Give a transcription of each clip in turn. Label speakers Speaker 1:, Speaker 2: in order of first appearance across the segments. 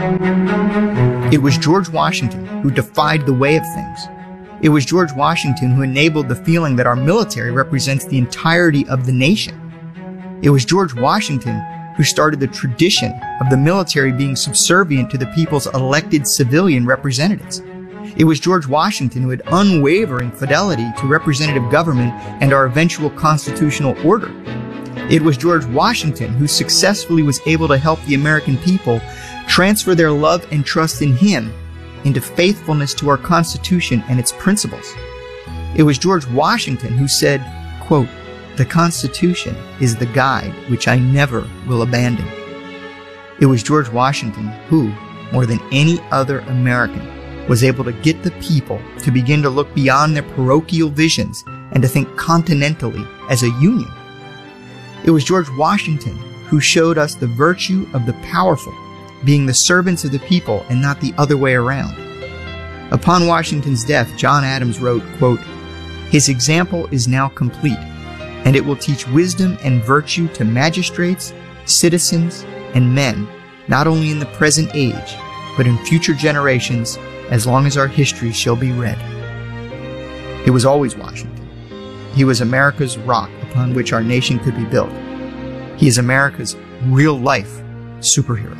Speaker 1: It was George Washington who defied the way of things. It was George Washington who enabled the feeling that our military represents the entirety of the nation. It was George Washington who started the tradition of the military being subservient to the people's elected civilian representatives. It was George Washington who had unwavering fidelity to representative government and our eventual constitutional order. It was George Washington who successfully was able to help the American people transfer their love and trust in him into faithfulness to our Constitution and its principles. It was George Washington who said, quote, "The Constitution is the guide which I never will abandon." It was George Washington who, more than any other American, was able to get the people to begin to look beyond their parochial visions and to think continentally as a union. It was George Washington who showed us the virtue of the powerful being the servants of the people and not the other way around. Upon Washington's death, John Adams wrote, quote, "His example is now complete, and it will teach wisdom and virtue to magistrates, citizens, and men, not only in the present age, but in future generations, as long as our history shall be read." It was always Washington. He was America's rock upon which our nation could be built. He is America's real-life superhero.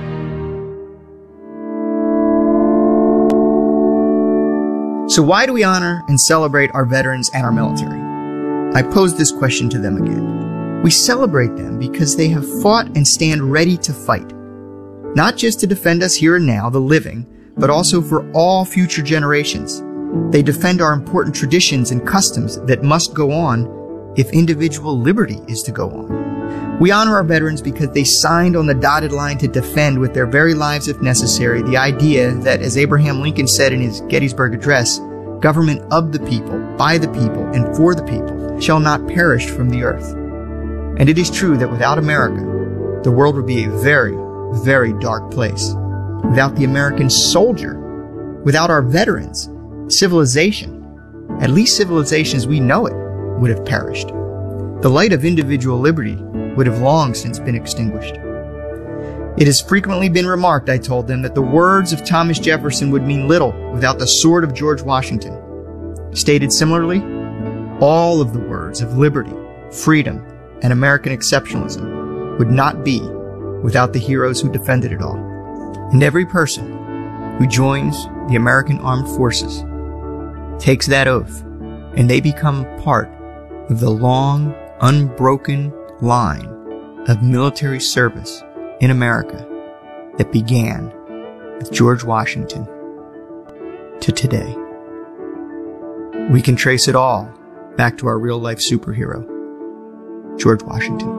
Speaker 1: So why do we honor and celebrate our veterans and our military? I posed this question to them again. We celebrate them because they have fought and stand ready to fight, not just to defend us here and now, the living, but also for all future generations. They defend our important traditions and customs that must go on if individual liberty is to go on. We honor our veterans because they signed on the dotted line to defend with their very lives if necessary the idea that, as Abraham Lincoln said in his Gettysburg Address, "Government of the people, by the people, and for the people shall not perish from the earth." And it is true that without America, the world would be a very, very dark place. Without the American soldier, without our veterans, civilization, at least civilization as we know it, would have perished. The light of individual liberty would have long since been extinguished. It has frequently been remarked, I told them, that the words of Thomas Jefferson would mean little without the sword of George Washington. Stated similarly, all of the words of liberty, freedom, and American exceptionalism would not be without the heroes who defended it all. And every person who joins the American Armed Forces takes that oath, and they become part of the long, unbroken line of military service in America that began with George Washington to today. We can trace it all back to our real-life superhero, George Washington.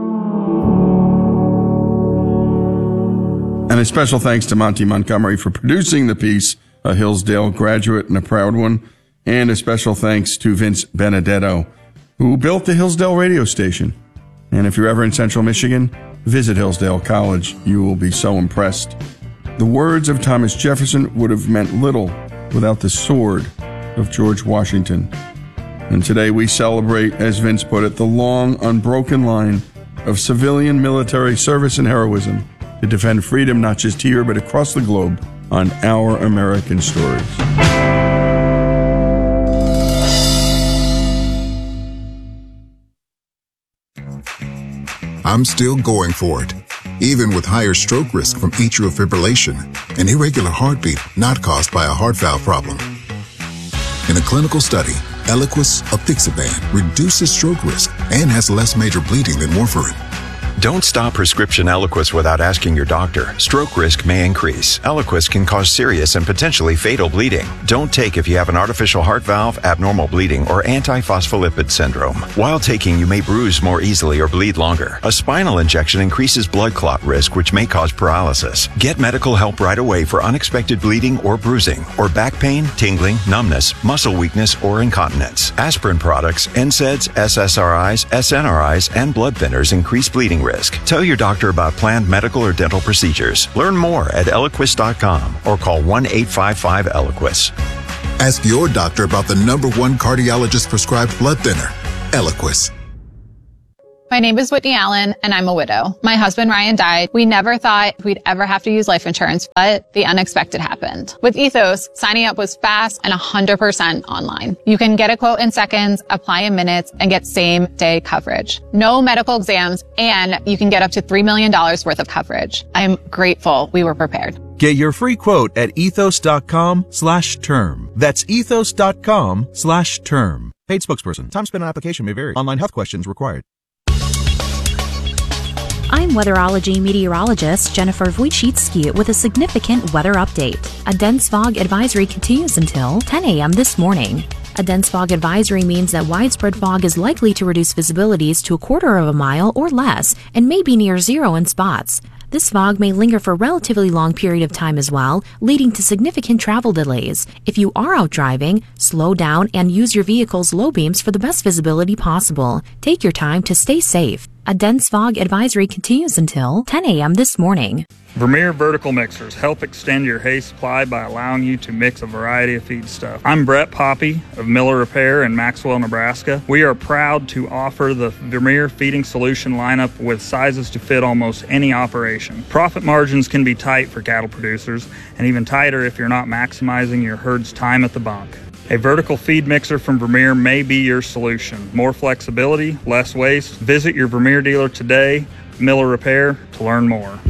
Speaker 2: And a special thanks to Monty Montgomery for producing the piece, a Hillsdale graduate and a proud one. And a special thanks to Vince Benedetto, who built the Hillsdale radio station. And if you're ever in Central Michigan, visit Hillsdale College. You will be so impressed. The words of Thomas Jefferson would have meant little without the sword of George Washington. And today we celebrate, as Vince put it, the long, unbroken line of civilian military service and heroism to defend freedom not just here but across the globe on Our American Stories.
Speaker 3: I'm still going for it, even with higher stroke risk from atrial fibrillation, an irregular heartbeat not caused by a heart valve problem. In a clinical study, Eliquis apixaban reduces stroke risk and has less major bleeding than warfarin.
Speaker 4: Don't stop prescription Eliquis without asking your doctor. Stroke risk may increase. Eliquis can cause serious and potentially fatal bleeding. Don't take if you have an artificial heart valve, abnormal bleeding, or antiphospholipid syndrome. While taking, you may bruise more easily or bleed longer. A spinal injection increases blood clot risk, which may cause paralysis. Get medical help right away for unexpected bleeding or bruising, or back pain, tingling, numbness, muscle weakness, or incontinence. Aspirin products, NSAIDs, SSRIs, SNRIs, and blood thinners increase bleeding risk. Tell your doctor about planned medical or dental procedures. Learn more at Eliquis.com or call 1-855-ELIQUIS.
Speaker 3: Ask your doctor about the #1 cardiologist prescribed blood thinner, Eliquis.
Speaker 5: My name is Whitney Allen, and I'm a widow. My husband, Ryan, died. We never thought we'd ever have to use life insurance, but the unexpected happened. With Ethos, signing up was fast and 100% online. You can get a quote in seconds, apply in minutes, and get same-day coverage. No medical exams, and you can get up to $3 million worth of coverage. I am grateful we were prepared.
Speaker 6: Get your free quote at ethos.com/term. That's ethos.com/term. Paid spokesperson. Time spent on application may vary. Online health questions required.
Speaker 7: I'm weatherology meteorologist Jennifer Wojcicki with a significant weather update. A dense fog advisory continues until 10 a.m. this morning. A dense fog advisory means that widespread fog is likely to reduce visibilities to 1/4 of a mile or less and may be near zero in spots. This fog may linger for a relatively long period of time as well, leading to significant travel delays. If you are out driving, slow down and use your vehicle's low beams for the best visibility possible. Take your time to stay safe. A dense fog advisory continues until 10 a.m. this morning.
Speaker 8: Vermeer Vertical Mixers help extend your hay supply by allowing you to mix a variety of feedstuff. I'm Brett Poppy of Miller Repair in Maxwell, Nebraska. We are proud to offer the Vermeer feeding solution lineup with sizes to fit almost any operation. Profit margins can be tight for cattle producers, and even tighter if you're not maximizing your herd's time at the bunk. A vertical feed mixer from Vermeer may be your solution. More flexibility, less waste. Visit your Vermeer dealer today, Miller Repair, to learn more.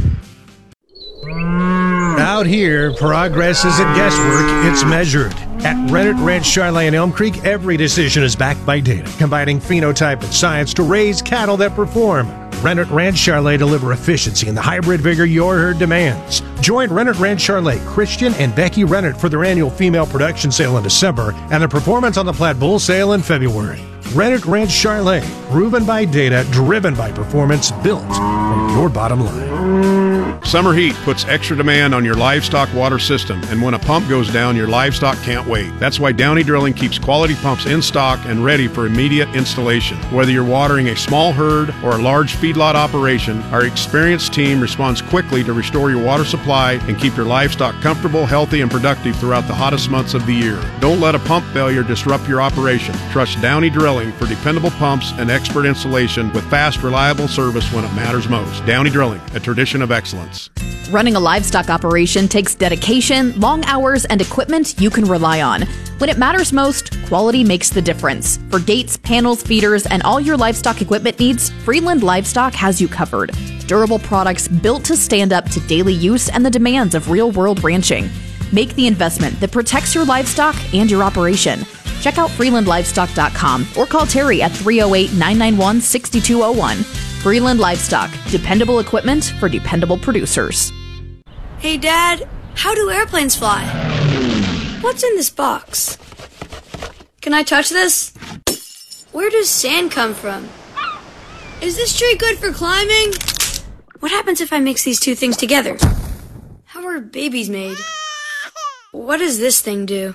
Speaker 9: Out here, progress isn't guesswork, it's measured. At Rennet Ranch Charlet in Elm Creek, every decision is backed by data, combining phenotype and science to raise cattle that perform. Rennet Ranch Charlet deliver efficiency and the hybrid vigor your herd demands. Join Rennet Ranch Charlet, Christian and Becky Rennet for their annual female production sale in December and the Performance on the Platte Bull sale in February. Rennet Ranch Charlet, proven by data, driven by performance, built for your bottom line.
Speaker 10: Summer heat puts extra demand on your livestock water system, and when a pump goes down, your livestock can't wait. That's why Downey Drilling keeps quality pumps in stock and ready for immediate installation. Whether you're watering a small herd or a large feedlot operation, our experienced team responds quickly to restore your water supply and keep your livestock comfortable, healthy, and productive throughout the hottest months of the year. Don't let a pump failure disrupt your operation. Trust Downey Drilling for dependable pumps and expert installation with fast, reliable service when it matters most. Downey Drilling, a tradition of excellence.
Speaker 11: Running a livestock operation takes dedication, long hours, and equipment you can rely on. When it matters most, quality makes the difference. For gates, panels, feeders, and all your livestock equipment needs, Freeland Livestock has you covered. Durable products built to stand up to daily use and the demands of real-world ranching. Make the investment that protects your livestock and your operation. Check out freelandlivestock.com or call Terry at 308-991-6201. Freeland Livestock, dependable equipment for dependable producers.
Speaker 12: Hey, Dad, how do airplanes fly? What's in this box? Can I touch this? Where does sand come from? Is this tree good for climbing? What happens if I mix these two things together? How are babies made? What does this thing do?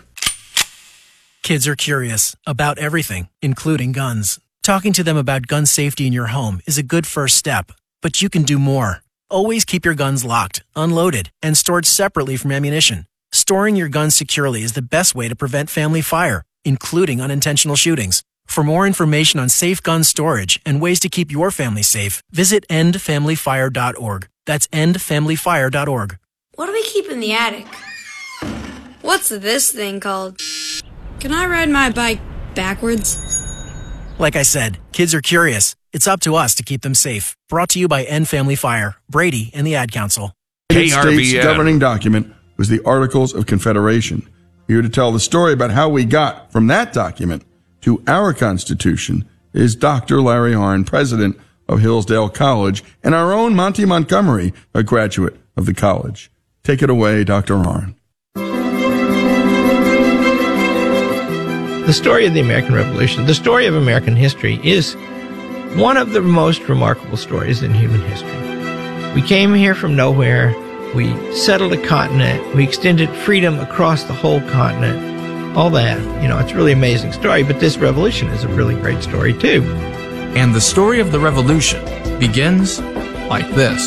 Speaker 13: Kids are curious about everything, including guns. Talking to them about gun safety in your home is a good first step, but you can do more. Always keep your guns locked, unloaded, and stored separately from ammunition. Storing your guns securely is the best way to prevent family fire, including unintentional shootings. For more information on safe gun storage and ways to keep your family safe, visit endfamilyfire.org. That's endfamilyfire.org.
Speaker 12: What do we keep in the attic? What's this thing called? Can I ride my bike backwards?
Speaker 13: Like I said, kids are curious. It's up to us to keep them safe. Brought to you by End Family Fire, Brady, and the Ad Council.
Speaker 2: The United States governing document was the Articles of Confederation. Here to tell the story about how we got from that document to our Constitution is Dr. Larry Harn, president of Hillsdale College, and our own Monty Montgomery, a graduate of the college. Take it away, Dr. Harn.
Speaker 14: The story of the American Revolution, the story of American history, is one of the most remarkable stories in human history. We came here from nowhere. We settled a continent. We extended freedom across the whole continent. All that, it's a really amazing story, but this revolution is a really great story too.
Speaker 15: And the story of the revolution begins like this.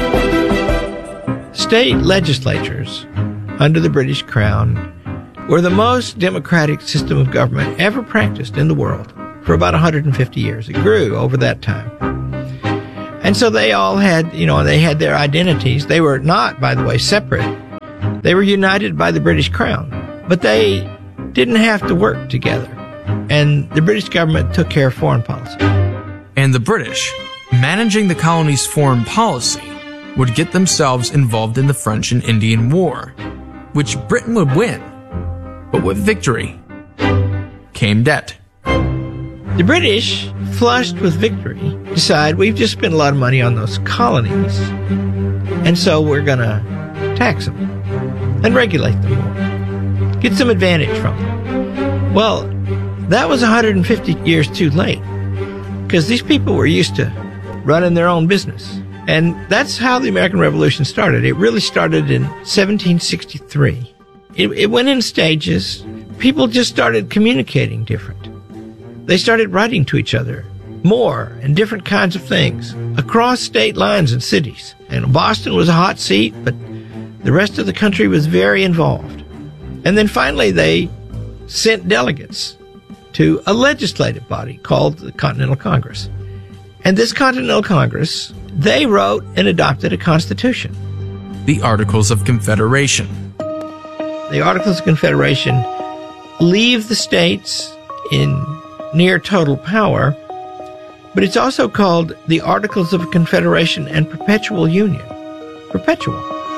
Speaker 14: State legislatures under the British Crown were the most democratic system of government ever practiced in the world for about 150 years. It grew over that time. And so they all had, they had their identities. They were not, by the way, separate. They were united by the British Crown, but they didn't have to work together. And the British government took care of foreign policy.
Speaker 15: And the British, managing the colony's foreign policy, would get themselves involved in the French and Indian War, which Britain would win. But with victory came debt.
Speaker 14: The British, flushed with victory, decide we've just spent a lot of money on those colonies, and so we're going to tax them and regulate them more, get some advantage from them. Well, that was 150 years too late, because these people were used to running their own business. And that's how the American Revolution started. It really started in 1763. It went in stages. People just started communicating different. They started writing to each other more and different kinds of things across state lines and cities. And Boston was a hot seat, but the rest of the country was very involved. And then finally they sent delegates to a legislative body called the Continental Congress. And this Continental Congress, they wrote and adopted a constitution.
Speaker 15: The Articles of Confederation.
Speaker 14: The Articles of Confederation leave the states in near total power, but it's also called the Articles of Confederation and Perpetual Union. Perpetual.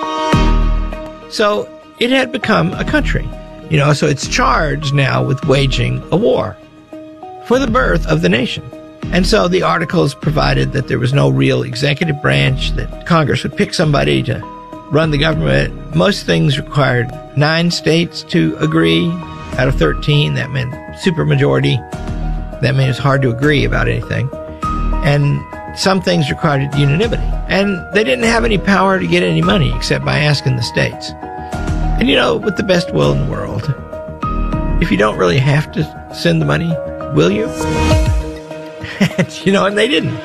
Speaker 14: So it had become a country, so it's charged now with waging a war for the birth of the nation. And so the articles provided that there was no real executive branch, that Congress would pick somebody to run the government. Most things required 9 states to agree out of 13. That meant supermajority. That meant it's hard to agree about anything. And some things required unanimity. And they didn't have any power to get any money except by asking the states. And with the best will in the world, if you don't really have to send the money, will you? And they didn't.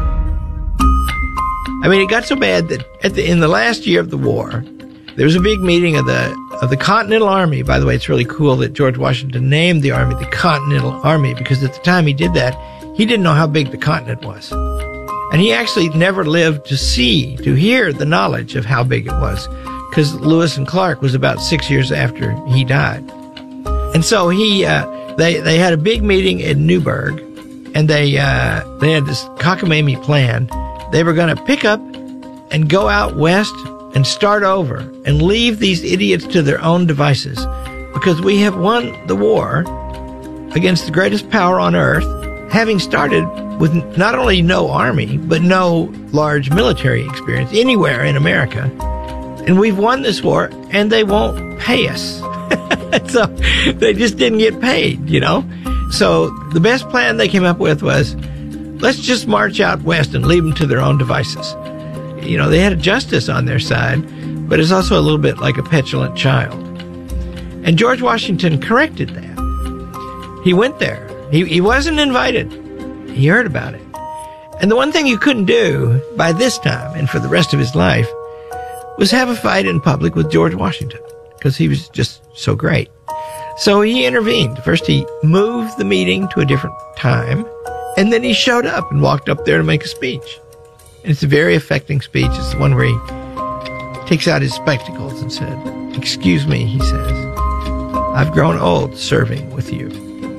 Speaker 14: I mean, it got so bad that in the last year of the war, there was a big meeting of the Continental Army. By the way, it's really cool that George Washington named the Army the Continental Army, because at the time he did that, he didn't know how big the continent was. And he actually never lived to hear the knowledge of how big it was, because Lewis and Clark was about 6 years after he died. And so they had a big meeting in Newburgh, and they had this cockamamie plan. They were going to pick up and go out west and start over and leave these idiots to their own devices, because we have won the war against the greatest power on earth, having started with not only no army, but no large military experience anywhere in America. And we've won this war, and they won't pay us. So they just didn't get paid, So the best plan they came up with was, let's just march out west and leave them to their own devices. They had a justice on their side, but it's also a little bit like a petulant child. And George Washington corrected that. He went there. He wasn't invited. He heard about it. And the one thing you couldn't do by this time and for the rest of his life was have a fight in public with George Washington, because he was just so great. So he intervened. First, he moved the meeting to a different time, and then he showed up and walked up there to make a speech. And it's a very affecting speech. It's the one where he takes out his spectacles and said, "Excuse me," he says, "I've grown old serving with you."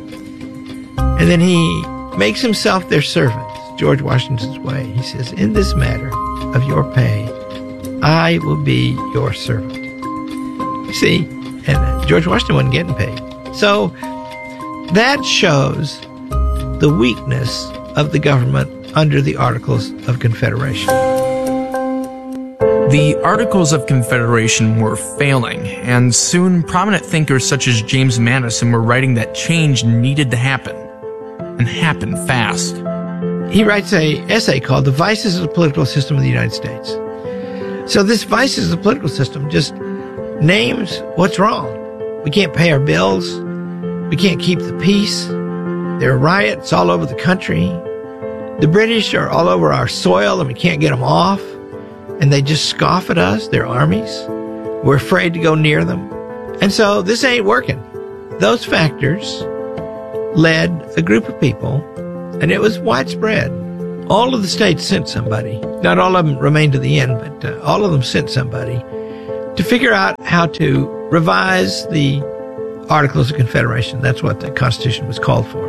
Speaker 14: And then he makes himself their servant, George Washington's way. He says, "In this matter of your pay, I will be your servant." You see, and George Washington wasn't getting paid. So that shows the weakness of the government under the Articles of Confederation.
Speaker 15: The Articles of Confederation were failing, and soon prominent thinkers such as James Madison were writing that change needed to happen, and happen fast.
Speaker 14: He writes an essay called The Vices of the Political System of the United States. So this vices of the political system just names what's wrong. We can't pay our bills. We can't keep the peace. There are riots all over the country. The British are all over our soil and we can't get them off. And they just scoff at us, their armies. We're afraid to go near them. And so this ain't working. Those factors led a group of people, and it was widespread, all of the states sent somebody. Not all of them remained to the end, but all of them sent somebody to figure out how to revise the Articles of Confederation. That's what the Constitution was called for.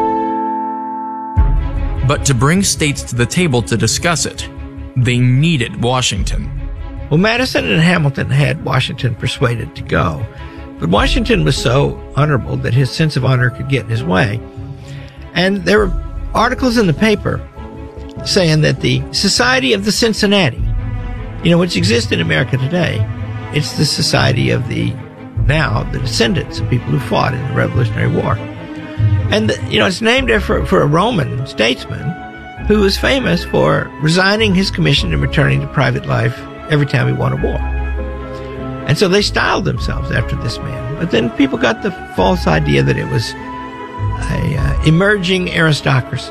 Speaker 15: But to bring states to the table to discuss it, they needed Washington.
Speaker 14: Well, Madison and Hamilton had Washington persuaded to go, but Washington was so honorable that his sense of honor could get in his way. And there were articles in the paper saying that the Society of the Cincinnati, which exists in America today, it's the society of the descendants of people who fought in the Revolutionary War. And, it's named for a Roman statesman who was famous for resigning his commission and returning to private life every time he won a war. And so they styled themselves after this man. But then people got the false idea that it was a emerging aristocracy.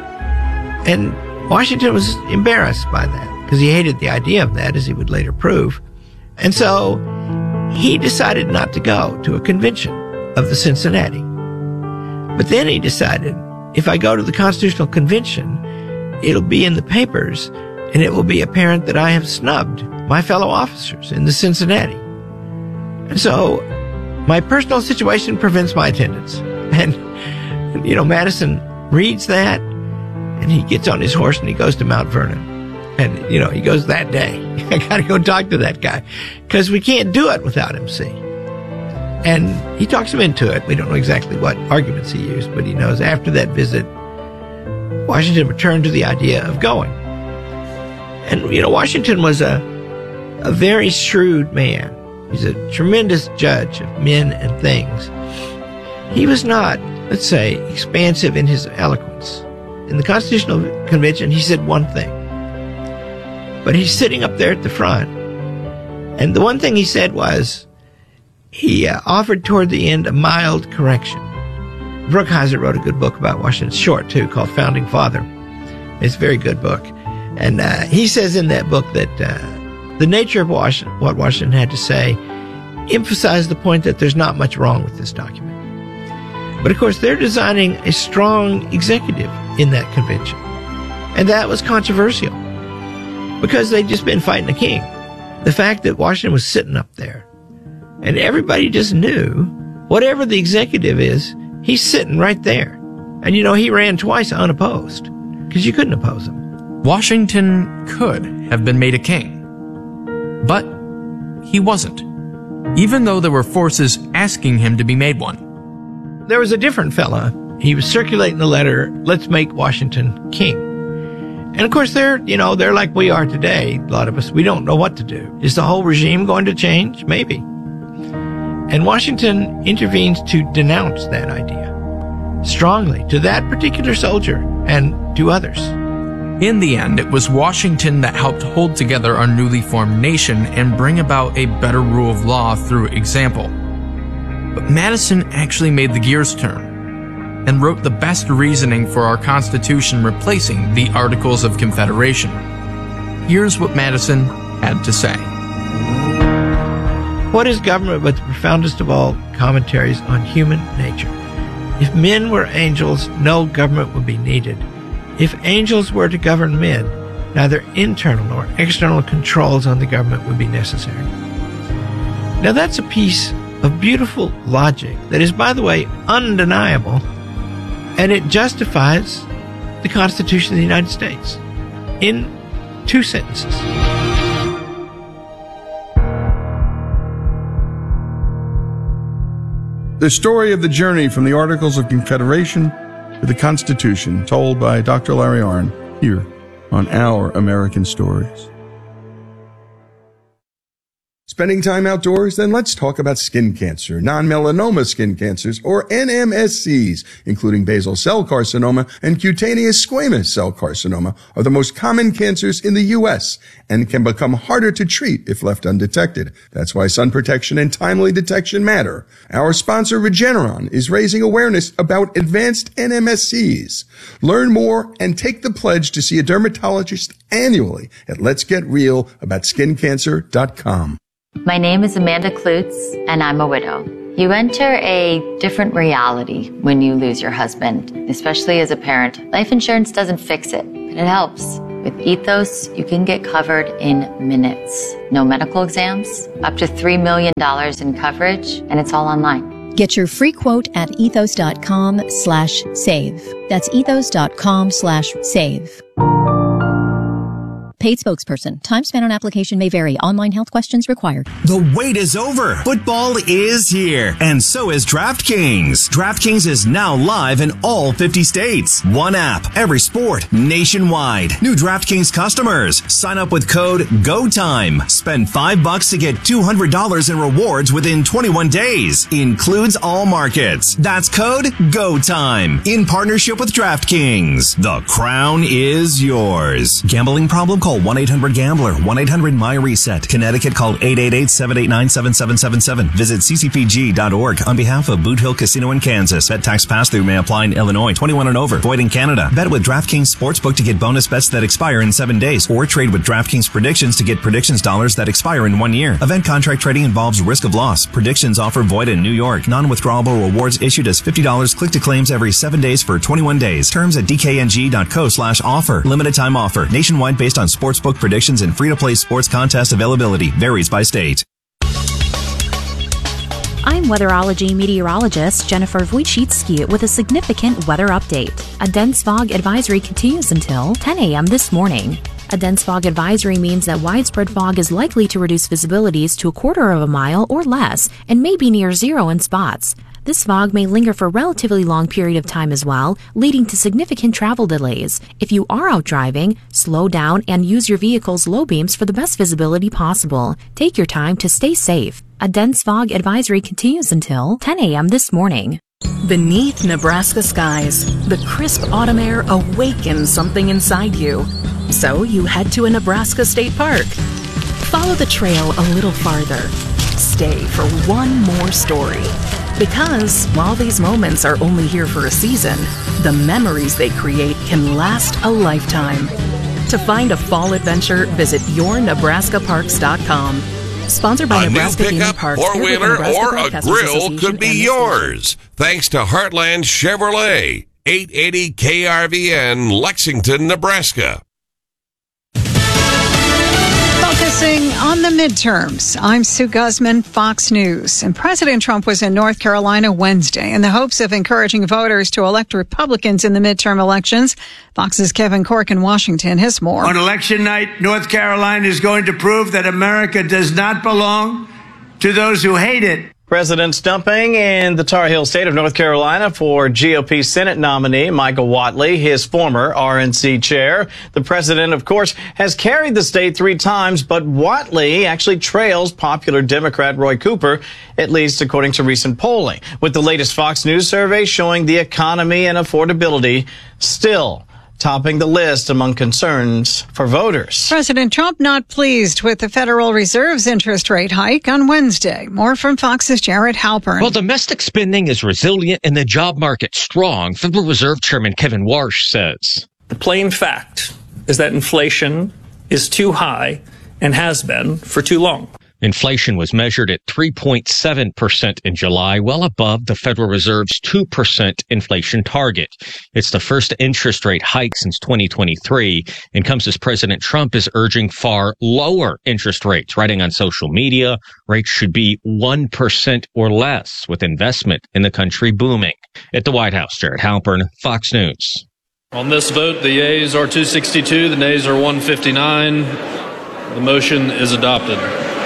Speaker 14: And Washington was embarrassed by that because he hated the idea of that, as he would later prove. And so he decided not to go to a convention of the Cincinnati. But then he decided, if I go to the Constitutional Convention, it'll be in the papers, and it will be apparent that I have snubbed my fellow officers in the Cincinnati. And so my personal situation prevents my attendance. And, Madison reads that, and he gets on his horse and he goes to Mount Vernon. And, he goes that day. I got to go talk to that guy because we can't do it without him, see. And he talks him into it. We don't know exactly what arguments he used, but he knows after that visit, Washington returned to the idea of going. And, Washington was a very shrewd man. He's a tremendous judge of men and things. He was not, let's say, expansive in his eloquence. In the Constitutional Convention, he said one thing. But he's sitting up there at the front. And the one thing he said was, he offered toward the end a mild correction. Brookhiser wrote a good book about Washington, short too, called Founding Father. It's a very good book. And he says in that book that the nature of what Washington had to say emphasized the point that there's not much wrong with this document. But of course, they're designing a strong executive in that convention. And that was controversial because they'd just been fighting a king. The fact that Washington was sitting up there and everybody just knew whatever the executive is, he's sitting right there. And he ran twice unopposed because you couldn't oppose him.
Speaker 15: Washington could have been made a king, but he wasn't, even though there were forces asking him to be made one.
Speaker 14: There was a different fella. He was circulating the letter, let's make Washington king. And of course, they're like we are today, a lot of us. We don't know what to do. Is the whole regime going to change? Maybe. And Washington intervenes to denounce that idea strongly to that particular soldier and to others.
Speaker 15: In the end, it was Washington that helped hold together our newly formed nation and bring about a better rule of law through example. But Madison actually made the gears turn and wrote the best reasoning for our Constitution replacing the Articles of Confederation. Here's what Madison had to say.
Speaker 14: What is government but the profoundest of all commentaries on human nature? If men were angels, no government would be needed. If angels were to govern men, neither internal nor external controls on the government would be necessary. Now that's a piece of beautiful logic that is, by the way, undeniable, and it justifies the Constitution of the United States in 2 sentences.
Speaker 2: The story of the journey from the Articles of Confederation to the Constitution, told by Dr. Larry Arnn here on Our American Stories. Spending time outdoors? Then let's talk about skin cancer, non-melanoma skin cancers, or NMSCs, including basal cell carcinoma and cutaneous squamous cell carcinoma, are the most common cancers in the U.S. and can become harder to treat if left undetected. That's why sun protection and timely detection matter. Our sponsor, Regeneron, is raising awareness about advanced NMSCs. Learn more and take the pledge to see a dermatologist annually at letsgetrealaboutSkinCancer.com.
Speaker 16: My name is Amanda Klutz, and I'm a widow. You enter a different reality when you lose your husband, especially as a parent. Life insurance doesn't fix it. but it helps. With Ethos, you can get covered in minutes. No medical exams, up to $3 million in coverage, and it's all online.
Speaker 17: Get your free quote at ethos.com/save. That's ethos.com/save. Paid spokesperson. Time spent on application may vary. Online health questions required.
Speaker 18: The wait is over. Football is here. And so is DraftKings. DraftKings is now live in all 50 states. One app, every sport, nationwide. New DraftKings customers. Sign up with code GOTIME. Spend $5 to get $200 in rewards within 21 days. Includes all markets. That's code GOTIME. In partnership with DraftKings. The crown is yours. Gambling problem? Call 1-800-GAMBLER, 1-800-MY-RESET. Connecticut, call 888-789-7777. Visit ccpg.org. On behalf of Boot Hill Casino in Kansas. Bet tax pass-through may apply in Illinois. 21 and over. Void in Canada. Bet with DraftKings Sportsbook to get bonus bets that expire in 7 days. Or trade with DraftKings Predictions to get predictions dollars that expire in 1 year. Event contract trading involves risk of loss. Predictions offer void in New York. Non-withdrawable rewards issued as $50 click to claims every 7 days for 21 days. Terms at dkng.co/offer. Limited time offer. Nationwide based on sportsbook predictions and free-to-play sports contest availability. Varies by state.
Speaker 7: I'm weatherology meteorologist Jennifer Wojcicki with a significant weather update. A dense fog advisory continues until 10 a.m. this morning. A dense fog advisory means that widespread fog is likely to reduce visibilities to a quarter of a mile or less and may be near zero in spots. This fog may linger for a relatively long period of time as well, leading to significant travel delays. If you are out driving, slow down and use your vehicle's low beams for the best visibility possible. Take your time to stay safe. A dense fog advisory continues until 10 a.m. this morning.
Speaker 19: Beneath Nebraska skies, the crisp autumn air awakens something inside you. So you head to a Nebraska state park. Follow the trail a little farther. Stay for one more story. Because while these moments are only here for a season, the memories they create can last a lifetime. To find a fall adventure, visit yournebraskaparks.com. Sponsored by Nebraska Game and Parks.
Speaker 20: Four-wheeler or a grill could be yours. Thanks to Heartland Chevrolet, 880 KRVN, Lexington, Nebraska.
Speaker 21: Focusing on the midterms, I'm Sue Guzman, Fox News. And President Trump was in North Carolina Wednesday in the hopes of encouraging voters to elect Republicans in the midterm elections. Fox's Kevin Cork in Washington has more.
Speaker 22: On election night, North Carolina is going to prove that America does not belong to those who hate it.
Speaker 23: President stumping in the Tar Heel state of North Carolina for GOP Senate nominee Michael Whatley, his former RNC chair. The president, of course, has carried the state 3 times, but Whatley actually trails popular Democrat Roy Cooper, at least according to recent polling, with the latest Fox News survey showing the economy and affordability still topping the list among concerns for voters.
Speaker 21: President Trump not pleased with the Federal Reserve's interest rate hike on Wednesday. More from Fox's Jared Halpern.
Speaker 24: Well, domestic spending is resilient and the job market strong, Federal Reserve Chairman Kevin Warsh says.
Speaker 25: The plain fact is that inflation is too high and has been for too long.
Speaker 24: Inflation was measured at 3.7% in July, well above the Federal Reserve's 2% inflation target. It's the first interest rate hike since 2023 and comes as President Trump is urging far lower interest rates. Writing on social media, rates should be 1% or less, with investment in the country booming. At the White House, Jared Halpern, Fox News.
Speaker 26: On this vote, the yeas are 262, the nays are 159. The motion is adopted.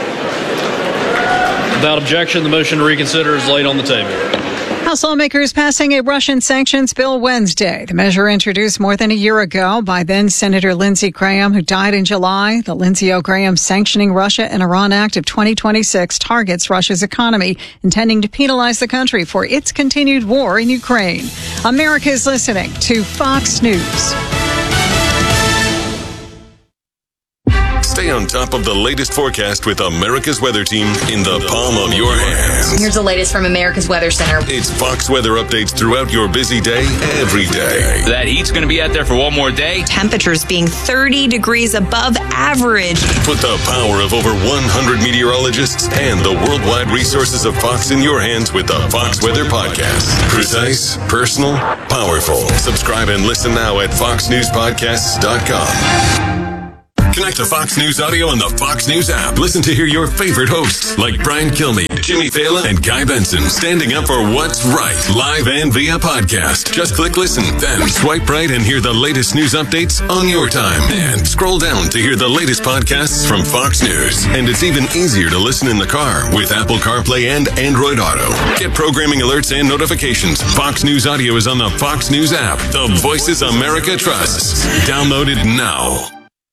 Speaker 26: Without objection, the motion to reconsider is laid on the table.
Speaker 21: House lawmakers passing a Russian sanctions bill Wednesday. The measure introduced more than a year ago by then Senator Lindsey Graham, who died in July. The Lindsey O. Graham Sanctioning Russia and Iran Act of 2026 targets Russia's economy, intending to penalize the country for its continued war in Ukraine. America is listening to Fox News.
Speaker 1: Stay on top of the latest forecast with America's Weather Team in the palm of your hands.
Speaker 3: Here's the latest from America's Weather Center.
Speaker 1: It's Fox weather updates throughout your busy day, every day.
Speaker 4: That heat's going to be out there for one more day.
Speaker 3: Temperatures being 30 degrees above average.
Speaker 1: Put the power of over 100 meteorologists and the worldwide resources of Fox in your hands with the Fox Weather Podcast. Precise, personal, powerful. Subscribe and listen now at foxnewspodcasts.com. Connect to Fox News Audio on the Fox News app. Listen to hear your favorite hosts like Brian Kilmeade, Jimmy Fallon, and Guy Benson standing up for what's right, live and via podcast. Just click listen, then swipe right and hear the latest news updates on your time. And scroll down to hear the latest podcasts from Fox News. And it's even easier to listen in the car with Apple CarPlay and Android Auto. Get programming alerts and notifications. Fox News Audio is on the Fox News app. The voices America trusts. Download it now.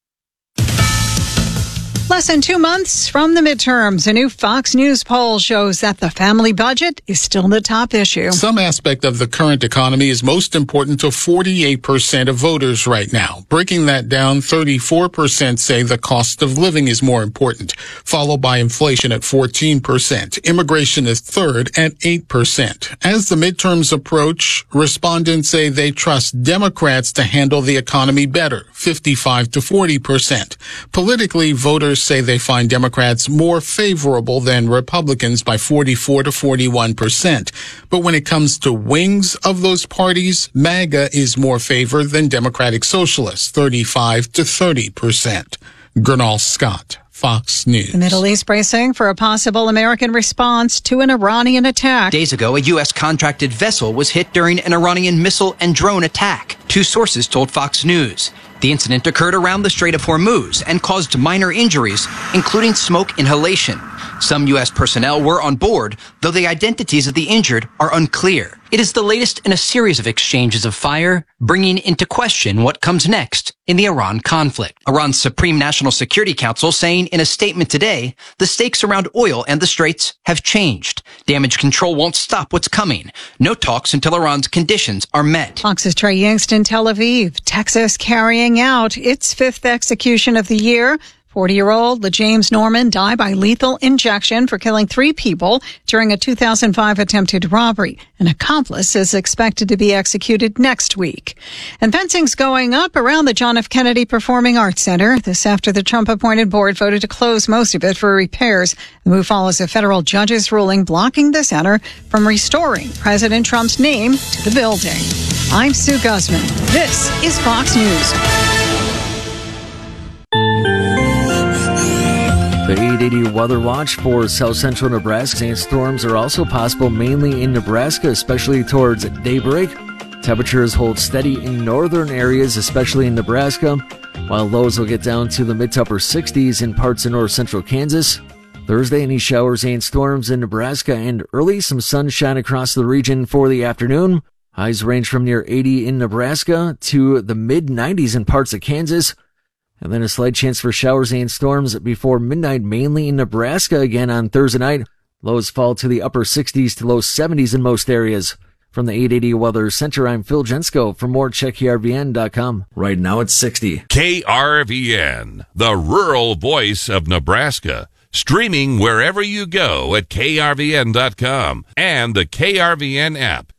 Speaker 21: Less than 2 months from the midterms, a new Fox News poll shows that the family budget is still the top issue.
Speaker 5: Some aspect of the current economy is most important to 48% of voters right now. Breaking that down, 34% say the cost of living is more important, followed by inflation at 14%. Immigration is third at 8%. As the midterms approach, respondents say they trust Democrats to handle the economy better, 55 to 40%. Politically, voters say they find Democrats more favorable than Republicans by 44 to 41%. But when it comes to wings of those parties, MAGA is more favored than Democratic Socialists, 35 to 30%. Gernal Scott, Fox News.
Speaker 21: The Middle East bracing for a possible American response to an Iranian attack.
Speaker 6: Days ago, a U.S. contracted vessel was hit during an Iranian missile and drone attack. Two sources told Fox News. The incident occurred around the Strait of Hormuz and caused minor injuries, including smoke inhalation. Some U.S. personnel were on board, though the identities of the injured are unclear. It is the latest in a series of exchanges of fire, bringing into question what comes next in the Iran conflict. Iran's Supreme National Security Council saying in a statement today, the stakes around oil and the Straits have changed. Damage control won't stop what's coming. No talks until Iran's conditions are met.
Speaker 21: Fox's Trey Yingst in Tel Aviv, Texas, carrying out its fifth execution of the year. 40-year-old LeJames Norman died by lethal injection for killing 3 people during a 2005 attempted robbery. An accomplice is expected to be executed next week. And fencing's going up around the John F. Kennedy Performing Arts Center. This after the Trump-appointed board voted to close most of it for repairs. The move follows a federal judge's ruling blocking the center from restoring President Trump's name to the building. I'm Sue Guzman. This is Fox News.
Speaker 8: The 880 weather watch for south central Nebraska. Sandstorms are also possible mainly in Nebraska, especially towards daybreak. Temperatures hold steady in northern areas, especially in Nebraska, while lows will get down to the mid to upper 60s in parts of north central Kansas. Thursday, any showers and storms in Nebraska, and early some sunshine across the region for the afternoon. Highs range from near 80 in Nebraska to the mid 90s in parts of Kansas. And then a slight chance for showers and storms before midnight, mainly in Nebraska again on Thursday night. Lows fall to the upper 60s to low 70s in most areas. From the 880 Weather Center, I'm Phil Jensko. For more, check KRVN.com. Right now it's 60.
Speaker 20: KRVN, the rural voice of Nebraska. Streaming wherever you go at KRVN.com and the KRVN app.